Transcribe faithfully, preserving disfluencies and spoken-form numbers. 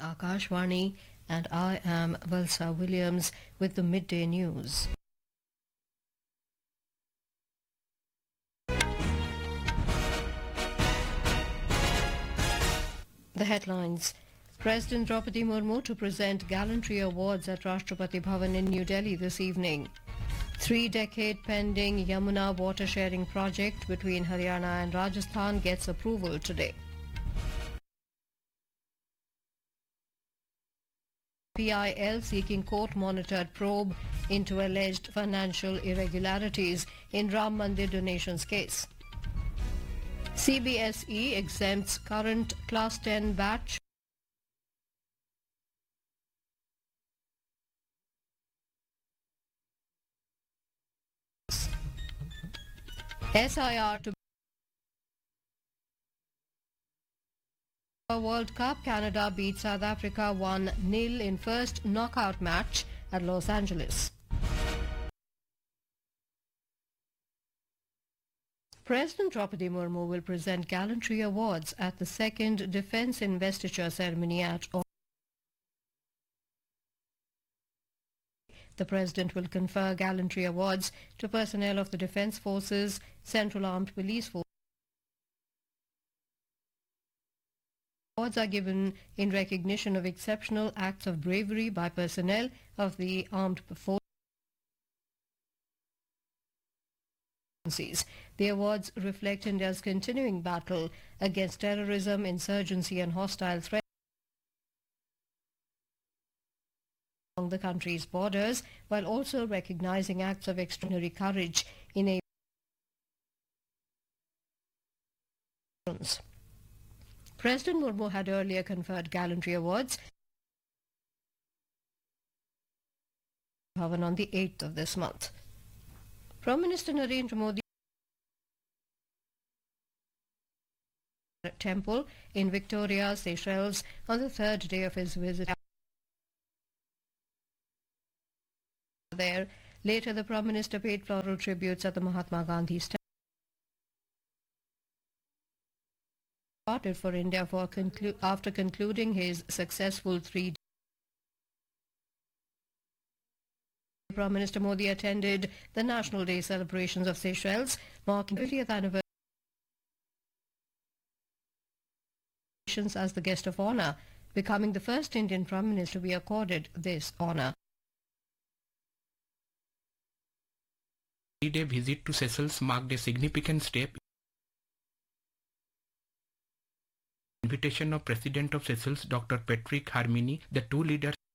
Akashvani, and I am Valsa Williams with the midday news. The headlines. President Draupadi Murmu to present gallantry awards at Rashtrapati Bhavan in New Delhi this evening. Three-decade pending Yamuna water sharing project between Haryana and Rajasthan gets approval today. P I L seeking court-monitored probe into alleged financial irregularities in Ram Mandir donations case. C B S E exempts current Class ten batch S I R to World Cup. Canada beat South Africa one nil in first knockout match at Los Angeles. President Draupadi Murmu will present gallantry awards at the second Defence Investiture ceremony at The President will confer gallantry awards to personnel of the Defence Forces, Central Armed Police Force. Awards are given in recognition of exceptional acts of bravery by personnel of the armed forces. The awards reflect India's continuing battle against terrorism, insurgency and hostile threats along the country's borders, while also recognizing acts of extraordinary courage in a President Murmu had earlier conferred gallantry awards Bhavan on the eighth of this month. Prime Minister Narendra Modi temple in Victoria, Seychelles on the third day of his visit there. Later, the Prime Minister paid floral tributes at the Mahatma Gandhi statue for India for conclu- after concluding his successful three Prime Minister Modi attended the National Day celebrations of Seychelles, marking fiftieth anniversary as the guest of honour, becoming the first Indian Prime Minister to be accorded this honour. Three-day visit to Seychelles marked a significant step. Invitation of President of Seychelles, Doctor Patrick Harmony, the two leaders